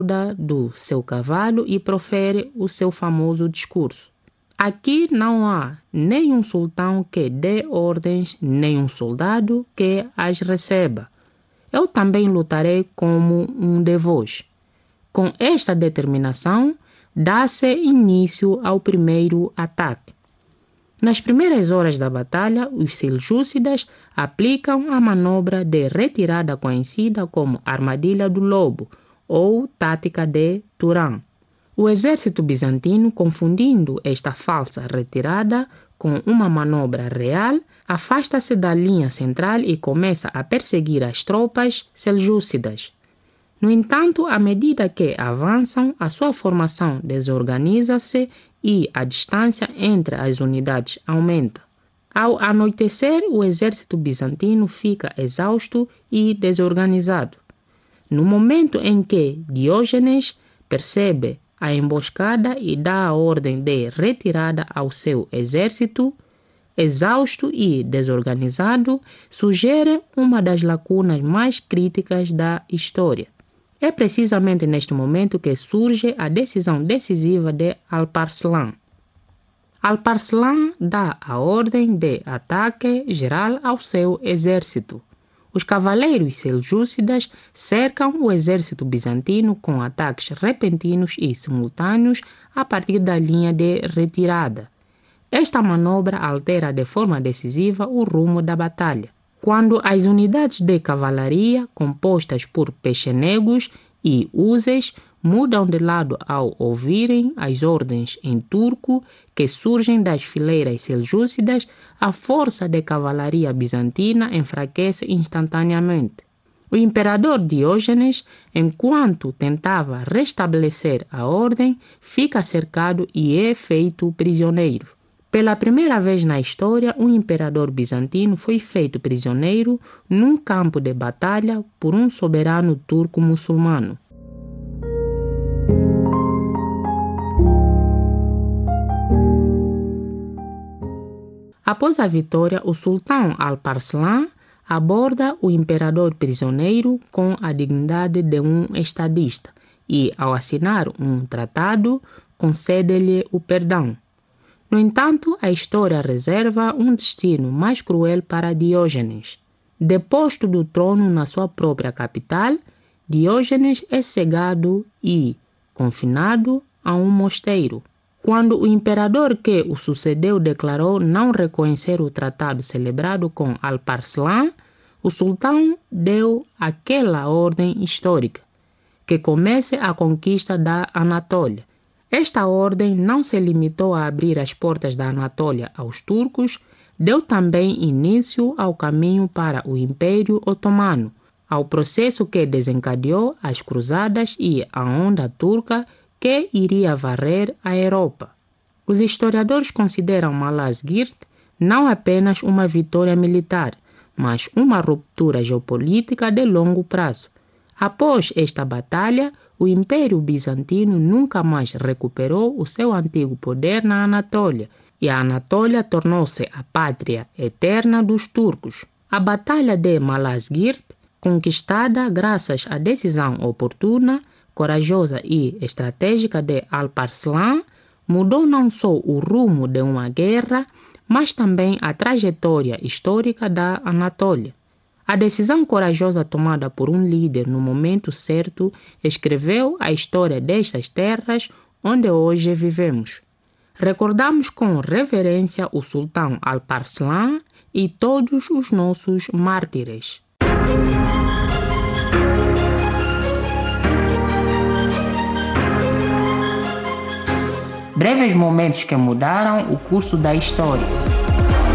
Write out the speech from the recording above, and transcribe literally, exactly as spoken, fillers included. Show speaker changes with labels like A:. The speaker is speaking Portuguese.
A: do seu cavalo e profere o seu famoso discurso. Aqui não há nem um sultão que dê ordens, nem um soldado que as receba. Eu também lutarei como um de vós. Com esta determinação, dá-se início ao primeiro ataque. Nas primeiras horas da batalha, os seljúcidas aplicam a manobra de retirada conhecida como Armadilha do Lobo ou Tática de Turan. O exército bizantino, confundindo esta falsa retirada com uma manobra real, afasta-se da linha central e começa a perseguir as tropas seljúcidas. No entanto, à medida que avançam, a sua formação desorganiza-se e a distância entre as unidades aumenta. Ao anoitecer, o exército bizantino fica exausto e desorganizado. No momento em que Diógenes percebe a emboscada e dá a ordem de retirada ao seu exército, exausto e desorganizado, sugere uma das lacunas mais críticas da história. É precisamente neste momento que surge a decisão decisiva de Alparslan. Alparslan dá a ordem de ataque geral ao seu exército. Os cavaleiros seljúcidas cercam o exército bizantino com ataques repentinos e simultâneos a partir da linha de retirada. Esta manobra altera de forma decisiva o rumo da batalha. Quando as unidades de cavalaria, compostas por pechenegos e uzes, mudam de lado ao ouvirem as ordens em turco que surgem das fileiras seljúcidas, a força de cavalaria bizantina enfraquece instantaneamente. O imperador Diógenes, enquanto tentava restabelecer a ordem, fica cercado e é feito prisioneiro. Pela primeira vez na história, um imperador bizantino foi feito prisioneiro num campo de batalha por um soberano turco muçulmano. Após a vitória, o sultão Alparslan aborda o imperador prisioneiro com a dignidade de um estadista e, ao assinar um tratado, concede-lhe o perdão. No entanto, a história reserva um destino mais cruel para Diógenes. Deposto do trono na sua própria capital, Diógenes é cegado e confinado a um mosteiro. Quando o imperador que o sucedeu declarou não reconhecer o tratado celebrado com Alparslan, o sultão deu aquela ordem histórica, que comece a conquista da Anatólia. Esta ordem não se limitou a abrir as portas da Anatólia aos turcos, deu também início ao caminho para o Império Otomano, ao processo que desencadeou as cruzadas e a onda turca que iria varrer a Europa. Os historiadores consideram Malazgirt não apenas uma vitória militar, mas uma ruptura geopolítica de longo prazo. Após esta batalha, o Império Bizantino nunca mais recuperou o seu antigo poder na Anatólia, e a Anatólia tornou-se a pátria eterna dos turcos. A Batalha de Malazgirt, conquistada graças à decisão oportuna, corajosa e estratégica de Alparslan, mudou não só o rumo de uma guerra, mas também a trajetória histórica da Anatólia. A decisão corajosa tomada por um líder no momento certo escreveu a história destas terras onde hoje vivemos. Recordamos com reverência o sultão Alparslan e todos os nossos mártires. Breves momentos que mudaram o curso da história.